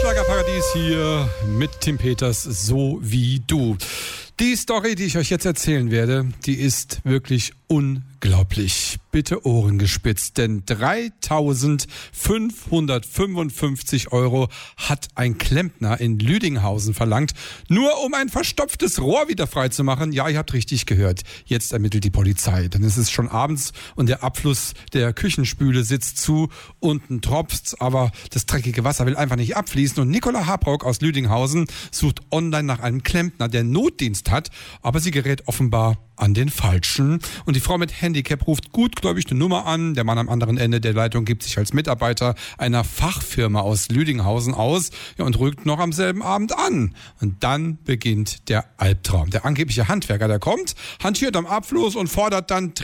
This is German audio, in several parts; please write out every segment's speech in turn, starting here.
Schlagerparadies hier mit Tim Peters, so wie du. Die Story, die ich euch jetzt erzählen werde, die ist wirklich unglaublich. Bitte Ohren gespitzt, denn 3.555 € hat ein Klempner in Lüdinghausen verlangt, nur um ein verstopftes Rohr wieder freizumachen. Ja, ihr habt richtig gehört. Jetzt ermittelt die Polizei, denn es ist schon abends und der Abfluss der Küchenspüle sitzt zu. Unten tropft's, aber das dreckige Wasser will einfach nicht abfließen. Und Nicola Habrock aus Lüdinghausen sucht online nach einem Klempner, der Notdienst hat, aber sie gerät offenbar an den Falschen. Und die Frau mit Handicap ruft gutgläubig eine Nummer an. Der Mann am anderen Ende der Leitung gibt sich als Mitarbeiter einer Fachfirma aus Lüdinghausen aus, ja, und rückt noch am selben Abend an. Und dann beginnt der Albtraum. Der angebliche Handwerker, der kommt, hantiert am Abfluss und fordert dann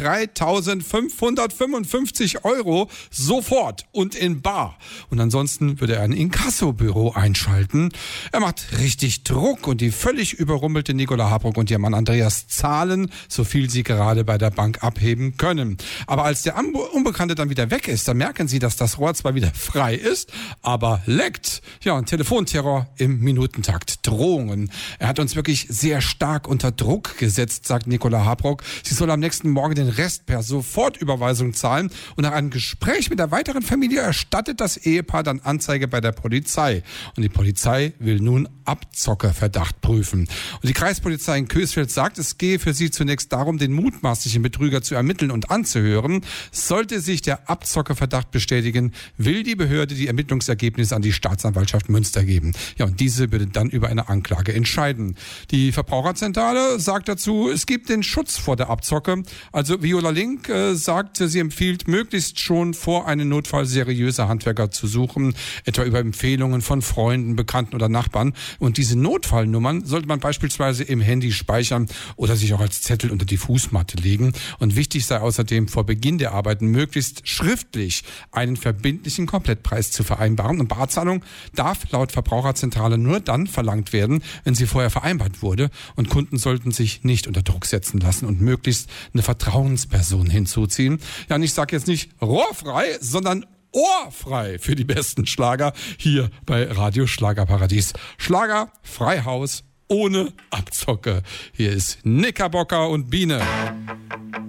3.555 € sofort und in bar. Und ansonsten würde er ein Inkassobüro einschalten. Er macht richtig Druck und die völlig überrumpelte Nicola Habrock und ihr Mann Andreas zahlen, so viel sie gerade bei der Bank abheben können. Aber als der Unbekannte dann wieder weg ist, dann merken sie, dass das Rohr zwar wieder frei ist, aber leckt. Ja, und Telefonterror im Minutentakt. Drohungen. Er hat uns wirklich sehr stark unter Druck gesetzt, sagt Nicola Habrock. Sie soll am nächsten Morgen den Rest per Sofortüberweisung zahlen. Und nach einem Gespräch mit der weiteren Familie erstattet das Ehepaar dann Anzeige bei der Polizei. Und die Polizei will nun Abzockerverdacht prüfen. Und die Kreispolizei in Coesfeld sagt, es gehe für sie zunächst darum, den mutmaßlichen Betrüger zu ermitteln und anzuhören. Sollte sich der Abzockerverdacht bestätigen, will die Behörde die Ermittlungsergebnisse an die Staatsanwaltschaft Münster geben. Ja, und diese würde dann über eine Anklage entscheiden. Die Verbraucherzentrale sagt dazu, es gibt den Schutz vor der Abzocke. Also Viola Link sagt, sie empfiehlt, möglichst schon vor einem Notfall seriöse Handwerker zu suchen, etwa über Empfehlungen von Freunden, Bekannten oder Nachbarn. Und diese Notfallnummern sollte man beispielsweise im Handy speichern oder sich auch als Zettel unter die Fußmatte legen. Und wichtig sei außerdem, vor Beginn der Arbeiten möglichst schriftlich einen verbindlichen Komplettpreis zu vereinbaren. Und Barzahlung darf laut Verbraucherzentrale nur dann verlangt werden, wenn sie vorher vereinbart wurde. Und Kunden sollten sich nicht unter Druck setzen lassen und möglichst eine Vertrauensperson hinzuziehen. Ja, und ich sage jetzt nicht rohrfrei, sondern ohrfrei für die besten Schlager hier bei Radio Schlagerparadies. Schlager, Freihaus, ohne Abzocke. Hier ist Knickerbocker und Biene.